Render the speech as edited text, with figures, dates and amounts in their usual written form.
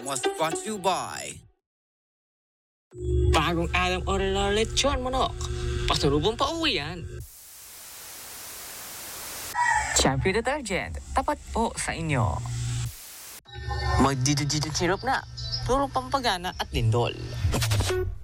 was brought to you by Bagong Adam Oral Lechon Manok. Pasalubong pa uwi yan. Champion Detergent, tapat po sa inyo. Magdidididid syrup na. Puro pampagana at lindol.